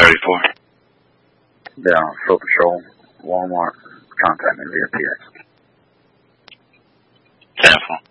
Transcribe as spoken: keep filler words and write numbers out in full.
thirty-four. Down, full patrol, Walmart, contact me via P X. ten four.